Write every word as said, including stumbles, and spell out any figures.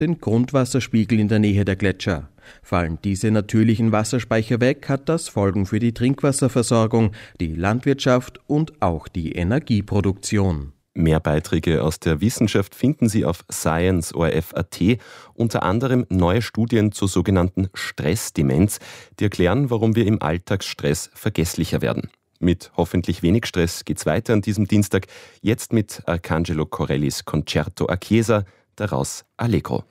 den Grundwasserspiegel in der Nähe der Gletscher. Fallen diese natürlichen Wasserspeicher weg, hat das Folgen für die Trinkwasserversorgung, die Landwirtschaft und auch die Energieproduktion. Mehr Beiträge aus der Wissenschaft finden Sie auf science punkt o r f punkt a t, unter anderem neue Studien zur sogenannten Stressdemenz, die erklären, warum wir im Alltagsstress vergesslicher werden. Mit hoffentlich wenig Stress geht's weiter an diesem Dienstag, jetzt mit Arcangelo Corellis Concerto a Chiesa, daraus Allegro.